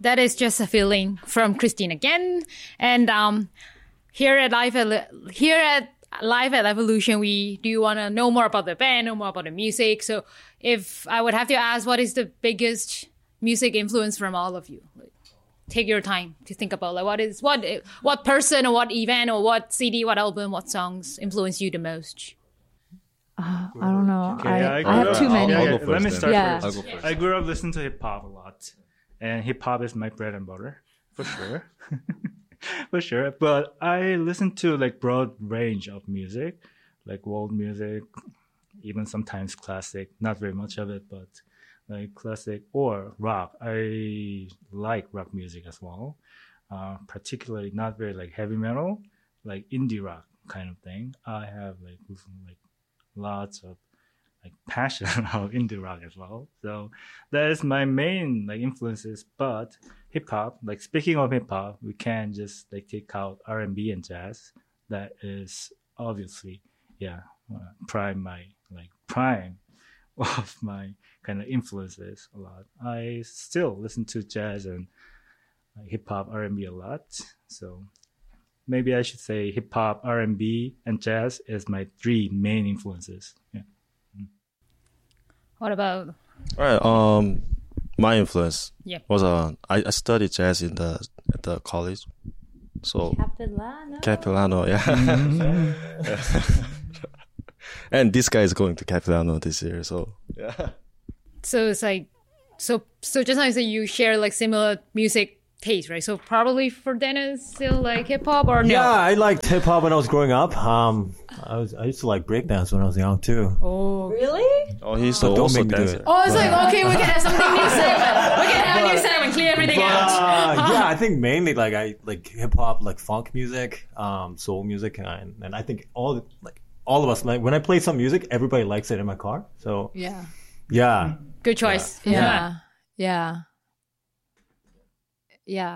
that is just a feeling from Christine again. And here at Live at Evolution, we do want to know more about the band, know more about the music. So if I would have to ask, what is the biggest music influence from all of you? Like, take your time to think about like what person or what event or what CD, what album, what songs influence you the most. I don't know. Okay, I have too many. Let me start Yeah. first. I'll go first. I grew up listening to hip hop a lot, and hip hop is my bread and butter for sure. For sure. But I listen to like broad range of music, like world music, even sometimes classic. Not very much of it, but like classic or rock. I like rock music as well. Particularly not very like heavy metal, like indie rock kind of thing. I have like lots of like passion of indie rock as well. So that is my main like influences. But hip hop, like speaking of hip hop, we can't just like take out R&B and jazz. That is obviously prime of my kind of influences a lot. I still listen to jazz and hip hop, R&B a lot. So maybe I should say hip hop, R&B, and jazz is my three main influences. Yeah. What about? All right. My influence was I studied jazz at the college, so Capilano, yeah. And this guy is going to Capilano this year, so yeah. So it's like so just now you say you share like similar music taste, right? So probably for Dennis still like hip hop or no? Yeah, I liked hip hop when I was growing up. I used to like breakdance when I was young too. Oh, Really? Oh, he's But don't also make me do dancer. it. Oh, it's like, okay, we can have something new segment. We can have a new segment, clear everything out. Yeah, I think mainly like I like hip hop, like funk music, soul music, and I think all of us, like when I play some music, everybody likes it in my car. So yeah. Good choice. Yeah. Yeah.